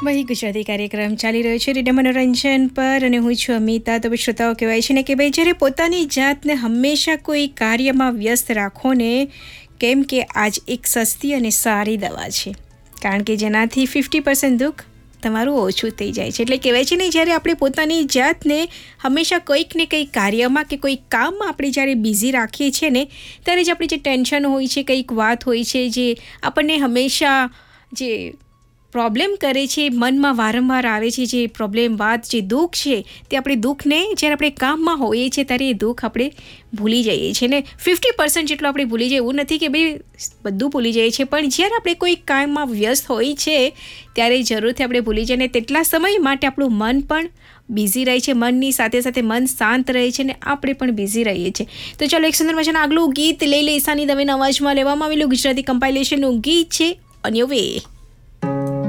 વહી ગુજરાતી કાર્યક્રમ ચાલી રહ્યો છે રેડિયો મનોરંજન પર અને હું છું અમિતા. તો શ્રોતાઓ કહેવાય છે ને કે ભાઈ જ્યારે પોતાની જાતને હંમેશા કોઈ કાર્યમાં વ્યસ્ત રાખો ને, કેમ કે આજ એક સસ્તી અને સારી દવા છે, કારણ કે જેનાથી 50% દુઃખ તમારું ઓછું થઈ જાય છે. એટલે કહેવાય છે ને, જ્યારે આપણે પોતાની જાતને હંમેશા કંઈક ને કંઈક કાર્યમાં કે કોઈ કામમાં આપણે જ્યારે બિઝી રાખીએ છીએ ને, ત્યારે જ આપણી જે ટેન્શન હોય છે, કંઈક વાત હોય છે જે આપણને હંમેશા જે પ્રોબ્લેમ કરે છે, મનમાં વારંવાર આવે છે, જે પ્રોબ્લેમ વાત જે દુઃખ છે, તે આપણે દુઃખને જ્યારે આપણે કામમાં હોઈએ છીએ ત્યારે એ દુઃખ આપણે ભૂલી જઈએ છીએ ને 50% જેટલું આપણે ભૂલી જઈએ. એવું નથી કે ભાઈ બધું ભૂલી જઈએ છીએ, પણ જ્યારે આપણે કોઈ કામમાં વ્યસ્ત હોઈએ છીએ ત્યારે જરૂરથી આપણે ભૂલી જઈએ, ને તેટલા સમય માટે આપણું મન પણ બિઝી રહે છે, મનની સાથે સાથે મન શાંત રહે છે ને આપણે પણ બિઝી રહીએ છીએ. તો ચાલો એક સુંદર મજાનું આગલું ગીત લઈ લે. ઈશાની દવેના અવાજમાં લેવામાં આવેલું ગુજરાતી કમ્પાઇલેશનનું ગીત છે ઓન યોર વે.